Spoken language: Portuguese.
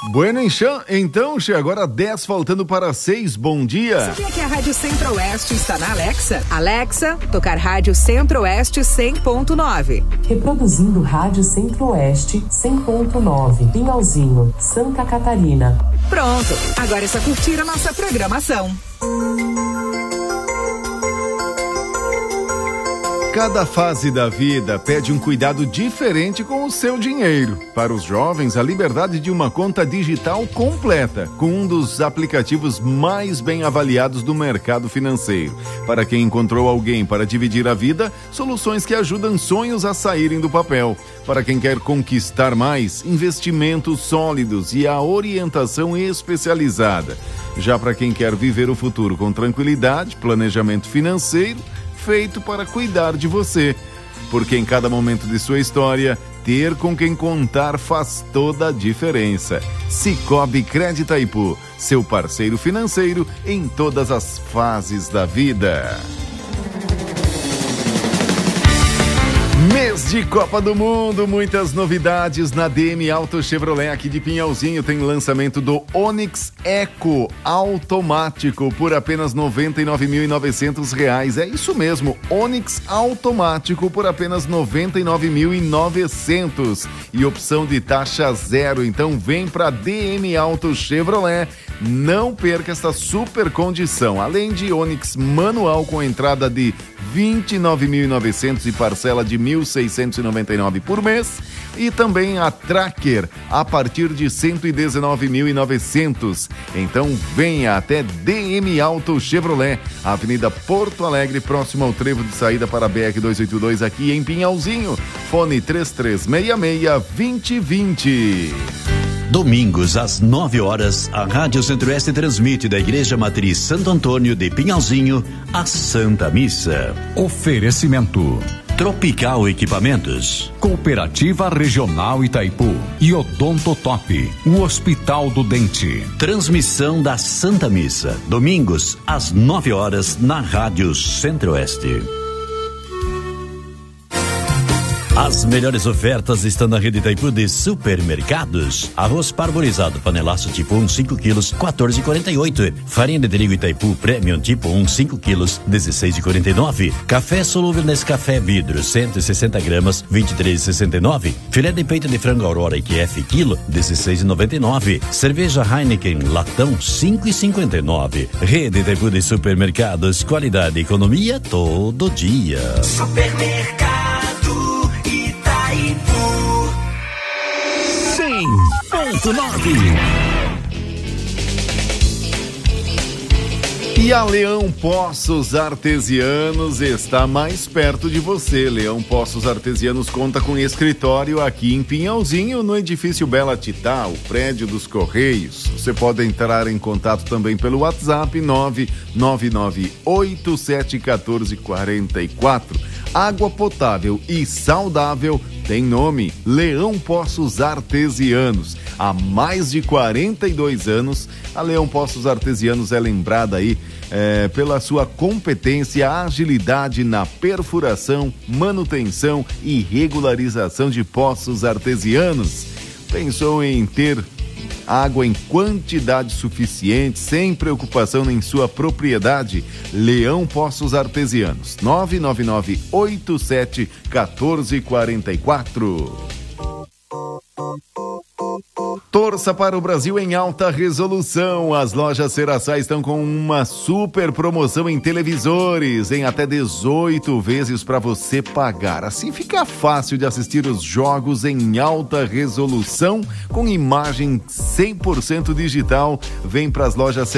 Bueno, então, agora 10 faltando para 6, bom dia. Sabia que a Rádio Centro-Oeste está na Alexa? Alexa, tocar Rádio Centro-Oeste 100.9. Reproduzindo Rádio Centro-Oeste 100.9, Pinhalzinho, Santa Catarina. Pronto, agora é só curtir a nossa programação. Cada fase da vida pede um cuidado diferente com o seu dinheiro. Para os jovens, a liberdade de uma conta digital completa, com um dos aplicativos mais bem avaliados do mercado financeiro. Para quem encontrou alguém para dividir a vida, soluções que ajudam sonhos a saírem do papel. Para quem quer conquistar mais, investimentos sólidos e a orientação especializada. Já para quem quer viver o futuro com tranquilidade, planejamento financeiro, feito para cuidar de você, porque em cada momento de sua história, ter com quem contar faz toda a diferença. Cicobi Crédito Itaipu, seu parceiro financeiro em todas as fases da vida. Mês de Copa do Mundo, muitas novidades na DM Auto Chevrolet aqui de Pinhalzinho. Tem lançamento do Onix Eco automático por apenas R$ 99.900. É isso mesmo, Onix automático por apenas R$ 99.900 e opção de taxa zero. Então vem para DM Auto Chevrolet. Não perca esta super condição. Além de Onix manual com entrada de R$ 29.900 e parcela de R$ 1.699 por mês, e também a Tracker a partir de R$ 119.900. Então venha até DM Auto Chevrolet, Avenida Porto Alegre, próximo ao trevo de saída para a BR-282 aqui em Pinhalzinho. Fone 3366-2020. Domingos, às 9 horas, a Rádio Centro-Oeste transmite da Igreja Matriz Santo Antônio de Pinhalzinho a Santa Missa. Oferecimento: Tropical Equipamentos, Cooperativa Regional Itaipu e Odontotop, o Hospital do Dente. Transmissão da Santa Missa, domingos, às 9 horas, na Rádio Centro-Oeste. As melhores ofertas estão na rede Itaipu de supermercados. Arroz parborizado, panelaço tipo 1, 5 quilos, 14,48. Farinha de trigo Itaipu Premium tipo 1, 5 quilos, 16,49. Café solúvel Nescafé vidro, 160 gramas, 23,69. Filé de peito de frango Aurora IQF quilo, 16,99. Cerveja Heineken latão, 5,59. Rede Itaipu de supermercados, qualidade e economia todo dia. Supermercado 100.9. E a Leão Poços Artesianos está mais perto de você. Leão Poços Artesianos conta com escritório aqui em Pinhalzinho, no edifício Bela Titá, o prédio dos Correios. Você pode entrar em contato também pelo WhatsApp 999871444. Água potável e saudável tem nome: Leão Poços Artesianos. Há mais de 42 anos, a Leão Poços Artesianos é lembrada aí pela sua competência, agilidade na perfuração, manutenção e regularização de poços artesianos. Pensou em ter água em quantidade suficiente, sem preocupação em sua propriedade? Leão Poços Artesianos, 999871444. Torça para o Brasil em alta resolução. As lojas Ceraçá estão com uma super promoção em televisores, em até 18 vezes para você pagar. Assim fica fácil de assistir os jogos em alta resolução com imagem 100% digital. Vem para as lojas